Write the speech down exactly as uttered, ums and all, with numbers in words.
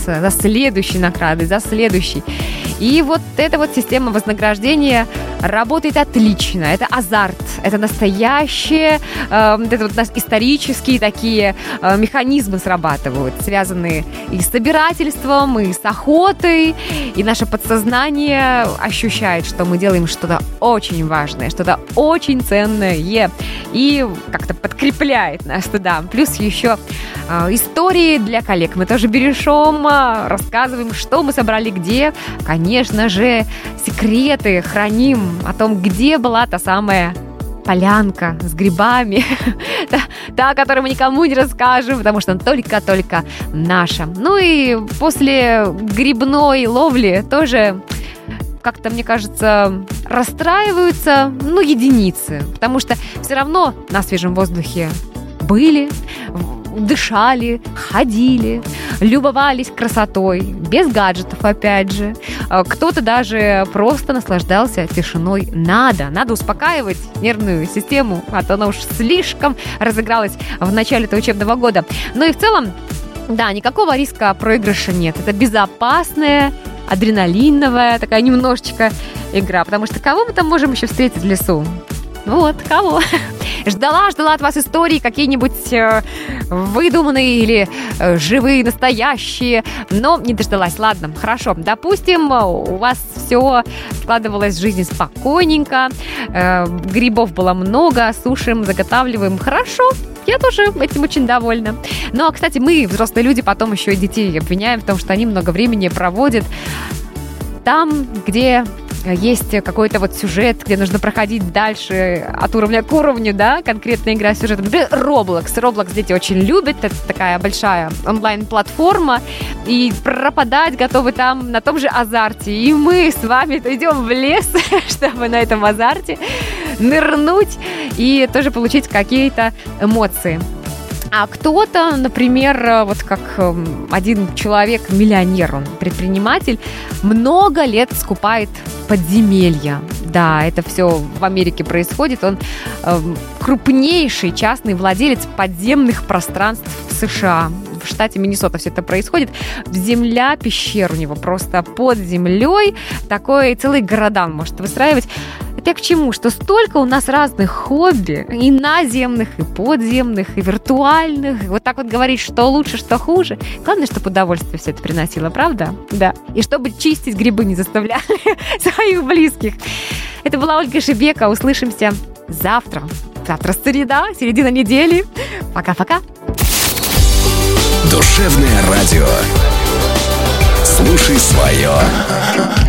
бороться за следующей наградой, за следующей. И вот эта вот система вознаграждения работает отлично. Это азарт, это настоящие, э, это вот исторические такие э, механизмы срабатывают, связанные и с собирательством, и с охотой. И наше подсознание ощущает, что мы делаем что-то очень важное, что-то очень ценное, и как-то подкрепляет нас туда. Плюс еще э, истории для коллег мы тоже бережем, э, рассказываем, что мы собрали где. Конечно же, секреты храним о том, где была та самая полянка с грибами, та, та, которую мы никому не расскажем, потому что она только-только наша. Ну и после грибной ловли тоже как-то, мне кажется, расстраиваются, ну, единицы, потому что все равно на свежем воздухе были, дышали, ходили, любовались красотой, без гаджетов, опять же. Кто-то даже просто наслаждался тишиной. Надо, надо успокаивать нервную систему, а то она уж слишком разыгралась в начале этого учебного года. Ну и в целом, да, никакого риска проигрыша нет. Это безопасная, адреналиновая такая немножечко игра, потому что кого мы там можем еще встретить в лесу? Вот, кого? Ждала, ждала от вас истории какие-нибудь э, выдуманные или э, живые, настоящие, но не дождалась. Ладно, хорошо. Допустим, у вас все складывалось в жизни спокойненько, э, грибов было много, сушим, заготавливаем. Хорошо, я тоже этим очень довольна. Ну, а, кстати, мы, взрослые люди, потом еще и детей обвиняем в том, что они много времени проводят там, где есть какой-то вот сюжет, где нужно проходить дальше от уровня к уровню, да, конкретная игра с сюжетом. Например, Roblox. Roblox дети очень любят. Это такая большая онлайн-платформа. И пропадать готовы там на том же азарте. И мы с вами идем в лес, чтобы на этом азарте нырнуть и тоже получить какие-то эмоции. А кто-то, например, вот как один человек, миллионер, он предприниматель, много лет скупает подземелья. Да, это все в Америке происходит. Он э, крупнейший частный владелец подземных пространств в США. В штате Миннесота все это происходит. Земля, пещер у него просто под землей. Такой целый города он может выстраивать. Это я к чему? Что столько у нас разных хобби, и наземных, и подземных, и виртуальных. И вот так вот говорить, что лучше, что хуже. Главное, чтобы удовольствие все это приносило, правда? Да. И чтобы чистить грибы не заставляли своих близких. Это была Ольга Шебека. Услышимся завтра. Завтра среда, середина недели. Пока-пока. Душевное радио. Слушай свое.